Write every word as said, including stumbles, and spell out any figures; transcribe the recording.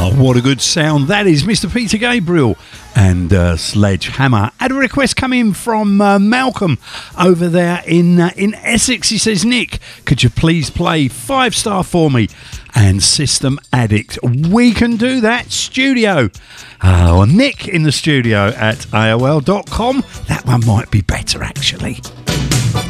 Oh, what a good sound that is. Mister Peter Gabriel and uh, Sledgehammer. Had a request come in from uh, Malcolm over there in uh, in Essex. He says, Nick, could you please play Five Star for me and System Addict? We can do that. Studio. Uh, or Nick in the studio at A O L dot com. That one might be better, actually.